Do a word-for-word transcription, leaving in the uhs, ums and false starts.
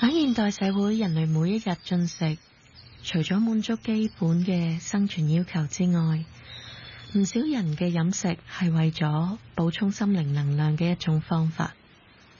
喺現代社會，人類每一日進食，除咗滿足基本嘅生存要求之外，唔少人嘅飲食係為咗補充心靈能量嘅一種方法。